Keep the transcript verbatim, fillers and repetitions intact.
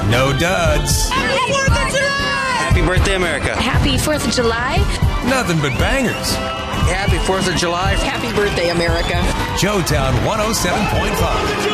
No duds. Happy birthday, America. Happy fourth of July. Nothing but bangers. Happy fourth of July. Happy birthday, America. Joetown one oh seven point five.